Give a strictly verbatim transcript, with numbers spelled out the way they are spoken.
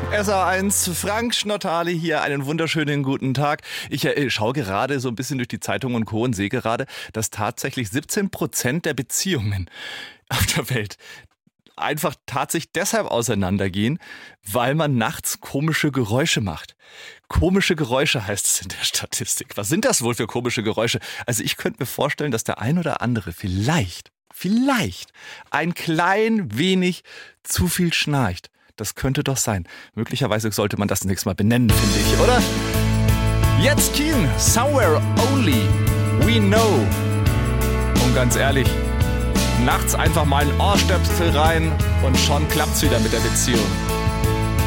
S A eins, Frank Schnottale hier, einen wunderschönen guten Tag. Ich äh, schaue gerade so ein bisschen durch die Zeitung und Co. und sehe gerade, dass tatsächlich siebzehn Prozent der Beziehungen auf der Welt einfach tatsächlich deshalb auseinandergehen, weil man nachts komische Geräusche macht. Komische Geräusche heißt es in der Statistik. Was sind das wohl für komische Geräusche? Also ich könnte mir vorstellen, dass der ein oder andere vielleicht, vielleicht ein klein wenig zu viel schnarcht. Das könnte doch sein. Möglicherweise sollte man das nächstes Mal benennen, finde ich, oder? Jetzt Keen, Somewhere Only We Know. Und ganz ehrlich, nachts einfach mal ein Ohrstöpsel rein und schon klappt's wieder mit der Beziehung.